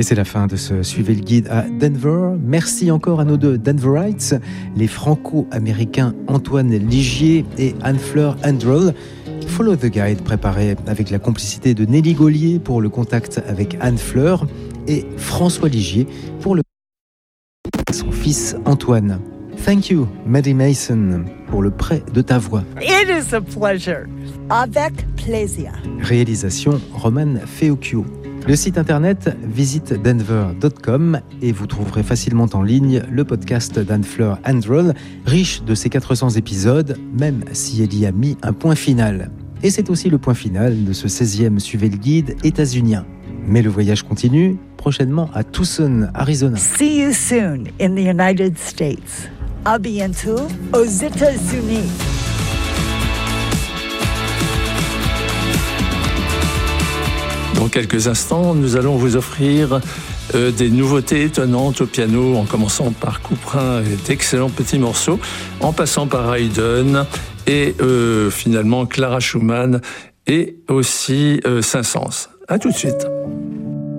Et c'est la fin de ce Suivez le guide à Denver. Merci encore à nos deux Denverites, les franco-américains Antoine Ligier et Anne-Fleur Androl. Follow the Guide préparé avec la complicité de Nelly Gaulier pour le contact avec Anne-Fleur et François Ligier pour le son fils Antoine. Thank you, Maddie Mason, pour le prêt de ta voix. It is a pleasure. Avec plaisir. Réalisation Roman Feocchio. Le site internet visitedenver.com et vous trouverez facilement en ligne le podcast d'Anne-Fleur Androl, riche de ses 400 épisodes, même si elle y a mis un point final. Et c'est aussi le point final de ce 16e Suivez le guide états-unien. Mais le voyage continue, prochainement à Tucson, Arizona. See you soon in the United States. À bientôt aux États-Unis. Dans quelques instants, nous allons vous offrir des nouveautés étonnantes au piano, en commençant par Couperin et d'excellents petits morceaux, en passant par Haydn et finalement Clara Schumann et aussi Saint-Saëns. À tout de suite.